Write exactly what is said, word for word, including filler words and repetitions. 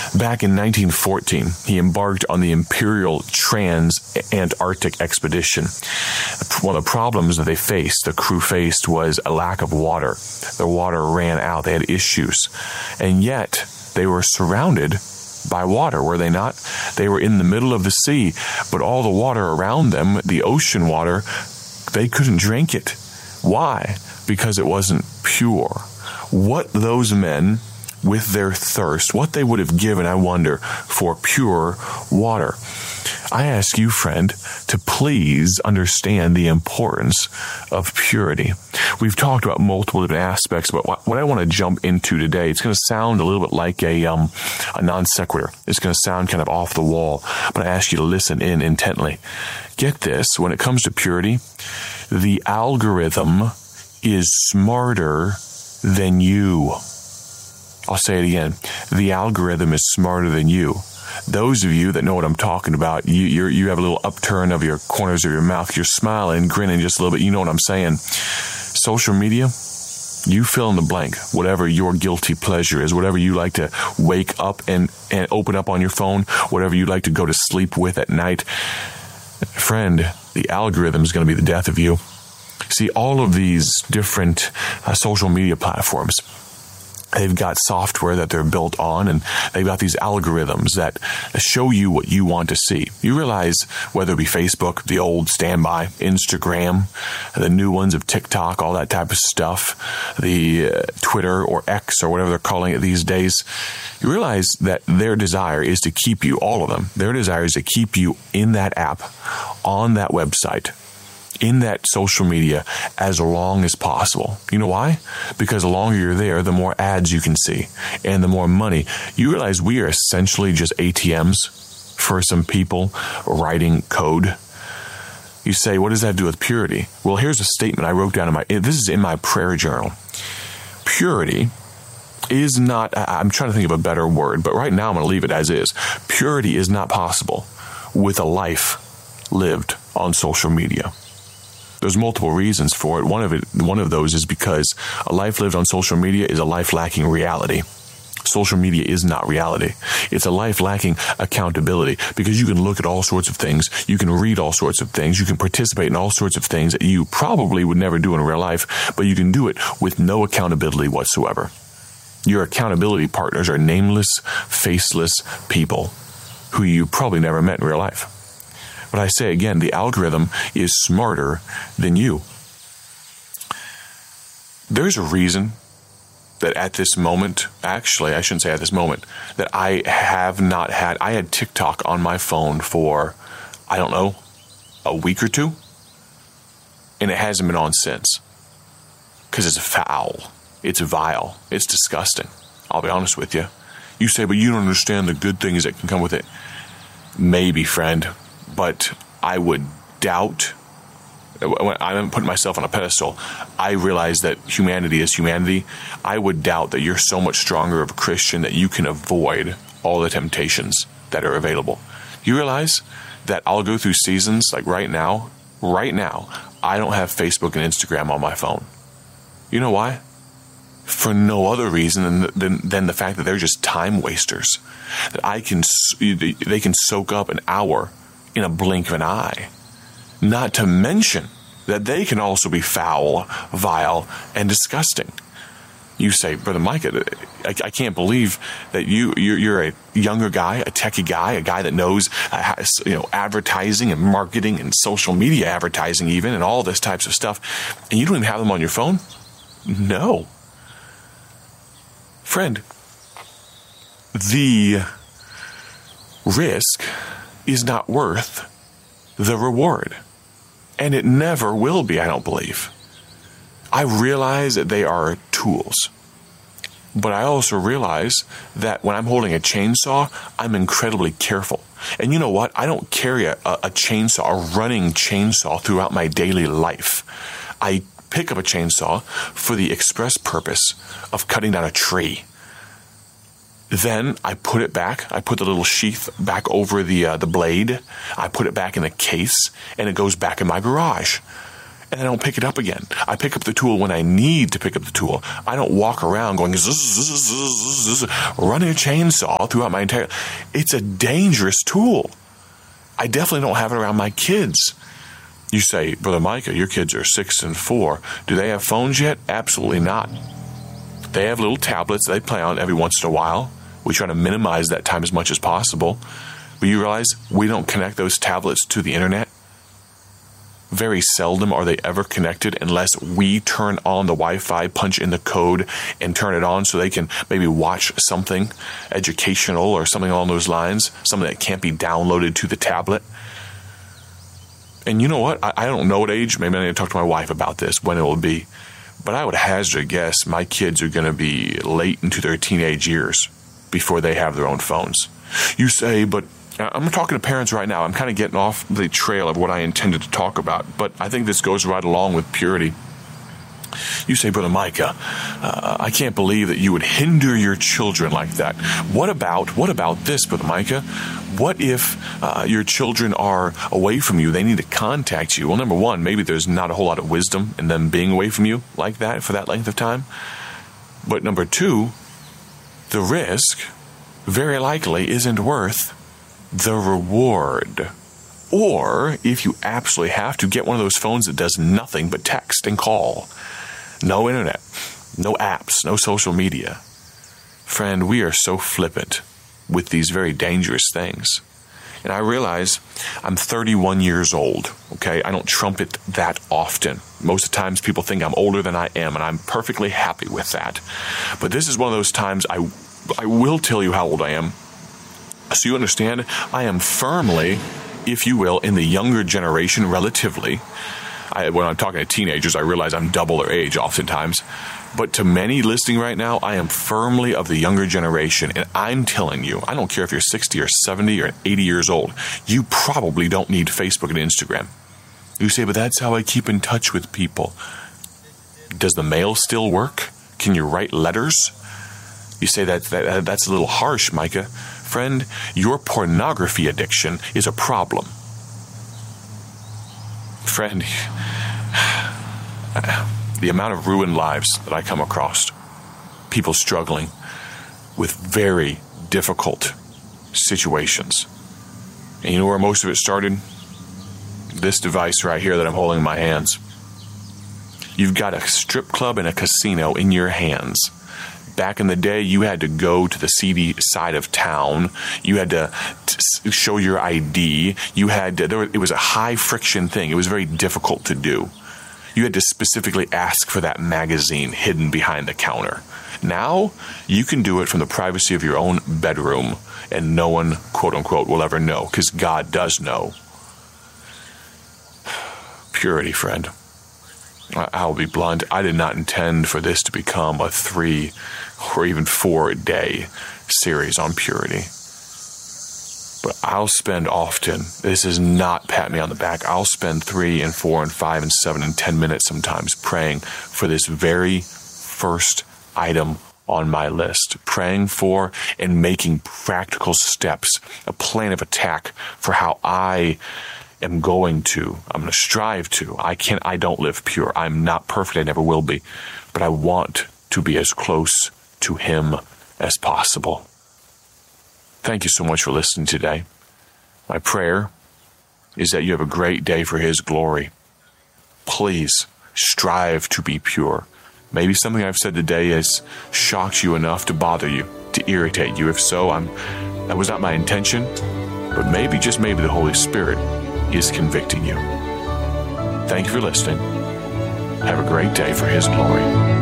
Back in nineteen fourteen, he embarked on the Imperial Trans-Antarctic Expedition. One of the problems that they faced, the crew faced, was a lack of water. The water ran out. They had issues. And yet, they were surrounded by water, were they not? They were in the middle of the sea, but all the water around them, the ocean water, they couldn't drink it. Why? Because it wasn't pure. What those men, with their thirst, what they would have given, I wonder, for pure water. I ask you, friend, to please understand the importance of purity. We've talked about multiple different aspects, but what I want to jump into today, it's going to sound a little bit like a um, a non sequitur. It's going to sound kind of off the wall, but I ask you to listen in intently. Get this, when it comes to purity, the algorithm is smarter than you. I'll say it again. The algorithm is smarter than you. Those of you that know what I'm talking about, you you're, you have a little upturn of your corners of your mouth. You're smiling, grinning just a little bit. You know what I'm saying. Social media, you fill in the blank. Whatever your guilty pleasure is, whatever you like to wake up and, and open up on your phone, whatever you like to go to sleep with at night. Friend, the algorithm is going to be the death of you. See, all of these different uh, social media platforms, they've got software that they're built on, and they've got these algorithms that show you what you want to see. You realize whether it be Facebook, the old standby, Instagram, the new ones of TikTok, all that type of stuff, the uh, Twitter or X or whatever they're calling it these days, you realize that their desire is to keep you, all of them, their desire is to keep you in that app, on that website, in that social media as long as possible. You know why? Because the longer you're there, the more ads you can see and the more money. You realize we are essentially just A T Ms for some people writing code. You say, what does that do with purity? Well, here's a statement I wrote down in my, this is in my prayer journal. Purity is not, I'm trying to think of a better word, but right now I'm going to leave it as is. Purity is not possible with a life lived on social media. There's multiple reasons for it. One of it, one of those is because a life lived on social media is a life lacking reality. Social media is not reality. It's a life lacking accountability, because you can look at all sorts of things. You can read all sorts of things. You can participate in all sorts of things that you probably would never do in real life, but you can do it with no accountability whatsoever. Your accountability partners are nameless, faceless people who you probably never met in real life. But I say again, the algorithm is smarter than you. There's a reason that at this moment, actually, I shouldn't say at this moment, that I have not had, I had TikTok on my phone for, I don't know, a week or two, and it hasn't been on since. Because it's foul. It's vile. It's disgusting. I'll be honest with you. You say, but you don't understand the good things that can come with it. Maybe, friend. But I would doubt, when I'm putting myself on a pedestal, I realize that humanity is humanity. I would doubt that you're so much stronger of a Christian that you can avoid all the temptations that are available. You realize that I'll go through seasons, like right now, right now, I don't have Facebook and Instagram on my phone. You know why? For no other reason than, than, than the fact that they're just time wasters. That I can, they can soak up an hour in a blink of an eye. Not to mention that they can also be foul, vile, and disgusting. You say, Brother Micah, I, I can't believe that you, you're, you're a younger guy, a techie guy, a guy that knows uh, you know, advertising and marketing and social media advertising even, and all this types of stuff, and you don't even have them on your phone? No. Friend, the risk is not worth the reward. And it never will be, I don't believe. I realize that they are tools. But I also realize that when I'm holding a chainsaw, I'm incredibly careful. And you know what? I don't carry a, a chainsaw, a running chainsaw throughout my daily life. I pick up a chainsaw for the express purpose of cutting down a tree. Then I put it back. I put the little sheath back over the uh, the blade. I put it back in the case, and it goes back in my garage. and I don't pick it up again. I pick up the tool when I need to pick up the tool. I don't walk around going, zzz, zzz, zzz, zzz, running a chainsaw throughout my entire... It's a dangerous tool. I definitely don't have it around my kids. You say, Brother Micah, your kids are six and four. Do they have phones yet? Absolutely not. They have little tablets they play on every once in a while. We try to minimize that time as much as possible. But you realize we don't connect those tablets to the internet? Very seldom are they ever connected unless we turn on the Wi-Fi, punch in the code, and turn it on so they can maybe watch something educational or something along those lines, something that can't be downloaded to the tablet. And you know what? I, I don't know what age. Maybe I need to talk to my wife about this, when it will be. But I would hazard a guess my kids are going to be late into their teenage years before they have their own phones. You say, but I'm talking to parents right now. I'm kind of getting off the trail of what I intended to talk about, but I think this goes right along with purity. You say, Brother Micah, uh, I can't believe that you would hinder your children like that. What about, what about this, Brother Micah? What if uh, your children are away from you? They need to contact you. Well, number one, maybe there's not a whole lot of wisdom in them being away from you like that for that length of time. But number two, the risk very likely isn't worth the reward. Or if you absolutely have to, get one of those phones that does nothing but text and call. No internet, no apps, no social media. Friend, we are so flippant with these very dangerous things. And I realize I'm thirty-one years old, okay? I don't trumpet that often. Most of the times people think I'm older than I am, and I'm perfectly happy with that. But this is one of those times I, I will tell you how old I am. So you understand, I am firmly, if you will, in the younger generation relatively. I, when I'm talking to teenagers, I realize I'm double their age oftentimes. But to many listening right now, I am firmly of the younger generation. And I'm telling you, I don't care if you're sixty or seventy or eighty years old, you probably don't need Facebook and Instagram. You say, but that's how I keep in touch with people. Does the mail still work? Can you write letters? You say that, that that's a little harsh, Micah. Friend, your pornography addiction is a problem. Friend, the amount of ruined lives that I come across, people struggling with very difficult situations. And you know where most of it started? This device right here that I'm holding in my hands. You've got a strip club and a casino in your hands. Back in the day, you had to go to the seedy side of town. You had to t- show your I D. You had to, there was, it was a high friction thing. It was very difficult to do. You had to specifically ask for that magazine hidden behind the counter. Now, you can do it from the privacy of your own bedroom, and no one, quote unquote, will ever know, because God does know. Purity, friend. I'll be blunt. I did not intend for this to become a three or even four day series on purity. But I'll spend often, this is not pat me on the back, I'll spend three and four and five and seven and ten minutes sometimes praying for this very first item on my list. Praying for and making practical steps, a plan of attack for how I am going to, I'm going to strive to. I can't, I don't live pure. I'm not perfect. I never will be. But I want to be as close to Him as possible. Thank you so much for listening today. My prayer is that you have a great day for His glory. Please strive to be pure. Maybe something I've said today has shocked you enough to bother you, to irritate you. If so, I'm, that was not my intention. But maybe, just maybe, the Holy Spirit is convicting you. Thank you for listening. Have a great day for His glory.